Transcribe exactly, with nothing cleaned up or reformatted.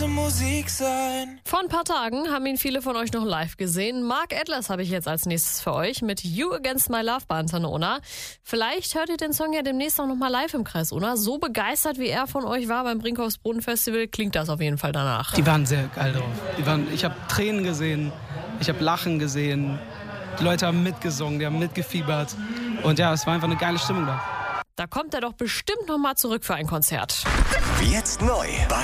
sollte Musik sein. Vor ein paar Tagen haben ihn viele von euch noch live gesehen. Mark Atlas habe ich jetzt als nächstes für euch mit You Against My Love bei Antenne Unna. Vielleicht hört ihr den Song ja demnächst auch nochmal live im Kreis Unna. So begeistert, wie er von euch war beim Brinkhoffs-Brunnen Festival, klingt das auf jeden Fall danach. Die waren sehr geil drauf. Die waren, ich habe Tränen gesehen, ich habe Lachen gesehen. Die Leute haben mitgesungen, die haben mitgefiebert. Und ja, es war einfach eine geile Stimmung da. Da kommt er doch bestimmt nochmal zurück für ein Konzert. Jetzt neu bei